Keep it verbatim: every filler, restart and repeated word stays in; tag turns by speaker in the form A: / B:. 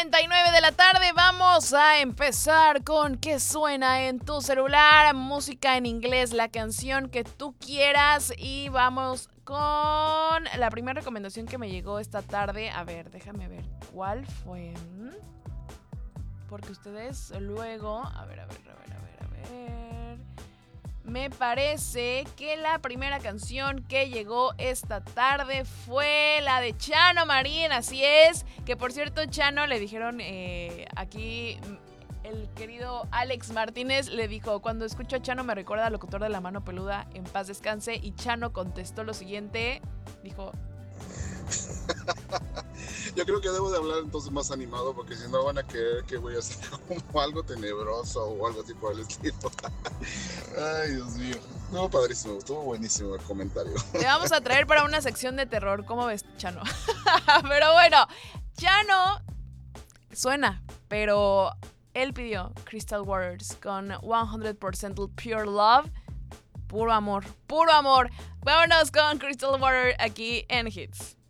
A: cuarenta y nueve de la tarde, vamos a empezar con ¿qué suena en tu celular? Música en inglés, la canción que tú quieras. Y vamos con la primera recomendación que me llegó esta tarde. A ver, déjame ver cuál fue. Porque ustedes luego... A ver, a ver, a ver, a ver, a ver... Me parece que la primera canción que llegó esta tarde fue la de Chano Marín, así es. Que por cierto, Chano le dijeron eh, aquí, el querido Alex Martínez le dijo: cuando escucho a Chano me recuerda al locutor de La Mano Peluda, en paz descanse. Y Chano contestó lo siguiente, dijo...
B: Yo creo que debo de hablar entonces más animado, porque si no van a creer que voy a hacer como algo tenebroso o algo así por el estilo. Ay, Dios mío. Estuvo padrísimo, estuvo buenísimo el comentario.
A: Te vamos a traer para una sección de terror. ¿Cómo ves, Chano? Pero bueno, Chano suena, pero él pidió Crystal Waters con cien por ciento Pure Love. Puro amor, puro amor. Vámonos con Crystal Water aquí en Hits.